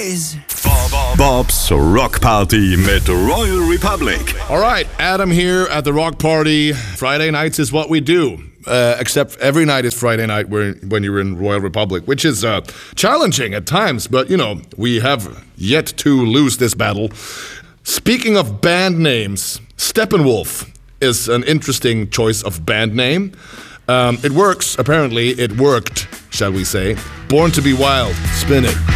days. Bob's Rock Party mit Royal Republic. Alright, Adam here at the Rock Party. Friday nights is what we do. Except every night is Friday night when you're in Royal Republic, which is challenging at times, but you know, we have yet to lose this battle. Speaking of band names, Steppenwolf is an interesting choice of band name. It works, apparently. It worked, shall we say. Born to be Wild. Spin it.